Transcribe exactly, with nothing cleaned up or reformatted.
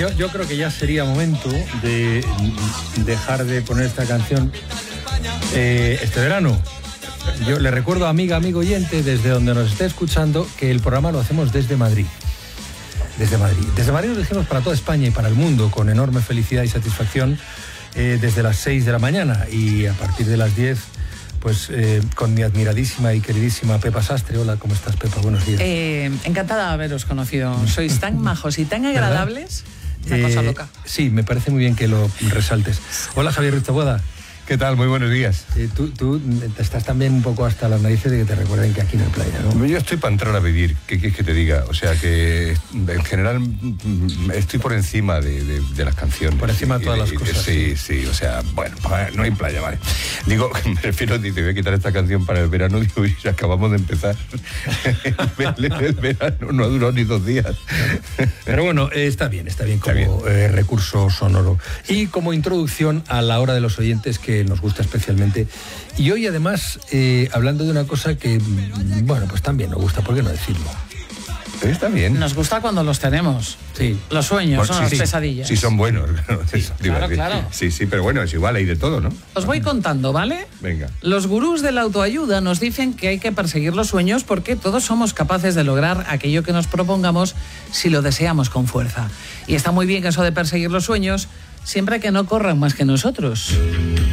yo, yo creo que ya sería momento de dejar de poner esta canción eh, este verano. Yo le recuerdo, amiga, amigo oyente, desde donde nos esté escuchando, que el programa lo hacemos desde Madrid. Desde Madrid. Desde Madrid lo dijimos para toda España y para el mundo, con enorme felicidad y satisfacción, eh, desde las seis de la mañana. Y a partir de las diez, pues eh, con mi admiradísima y queridísima Pepa Sastre. Hola, ¿cómo estás, Pepa? Buenos días. Eh, encantada de haberos conocido. Sois tan majos y tan agradables. Una eh, cosa loca. Sí, me parece muy bien que lo resaltes. Hola, Javier Ruiz Taboada. ¿Qué tal? Muy buenos días. Eh, tú, tú estás también un poco hasta las narices de que te recuerden que aquí no hay playa, ¿no? Yo estoy para entrar a vivir, ¿qué quieres que te diga? O sea que en general estoy por encima de, de, de las canciones. Por encima de todas de, las de, cosas. Sí, sí, o sea, bueno, no hay playa, vale. Digo, me refiero, dice, voy a quitar esta canción para el verano, digo, y acabamos de empezar. el, el verano no ha durado ni dos días. Pero bueno, eh, está bien, está bien como está bien. Eh, recurso sonoro. Y como introducción a la hora de los oyentes, que nos gusta especialmente. Y hoy además, eh, hablando de una cosa que, bueno, pues también nos gusta, ¿por qué no decirlo? Está bien. Nos gusta cuando los tenemos. Sí. Los sueños, bueno, son sí, las sí, pesadillas. Sí, son buenos. Sí, claro, claro. Sí, sí, pero bueno, es igual, hay de todo, ¿no? Os voy contando, ¿vale? Venga. Los gurús de la autoayuda nos dicen que hay que perseguir los sueños porque todos somos capaces de lograr aquello que nos propongamos si lo deseamos con fuerza. Y está muy bien eso de perseguir los sueños, siempre que no corran más que nosotros.